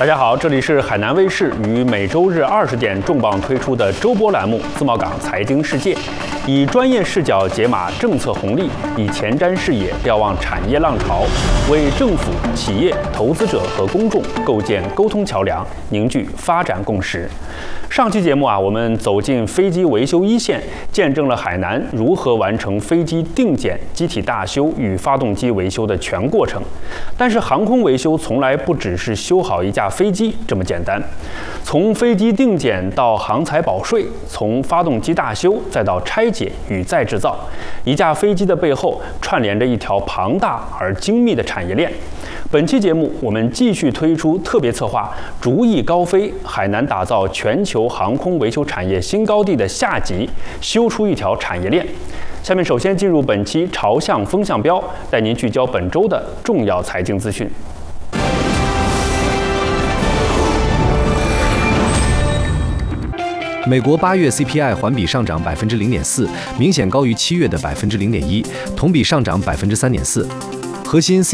大家好，这里是海南卫视于每周日20点重磅推出的周播栏目《自贸港财经世界》，以专业视角解码政策红利，以前瞻视野瞭望产业浪潮，为政府、企业、投资者和公众构建沟通桥梁，凝聚发展共识。上期节目我们走进飞机维修一线，见证了海南如何完成飞机定检、机体大修与发动机维修的全过程。但是航空维修从来不只是修好一架飞机这么简单，从飞机定检到航材保税，从发动机大修再到拆解与再制造，一架飞机的背后串联着一条庞大而精密的产业链。本期节目，我们继续推出特别策划“逐翼高飞”，海南打造全球航空维修产业新高地的下集，修出一条产业链。下面首先进入本期朝向风向标，带您聚焦本周的重要财经资讯。 美国8月 CPI 环比上涨0.4%，明显高于7月的0.1%，同比上涨3.4%。核心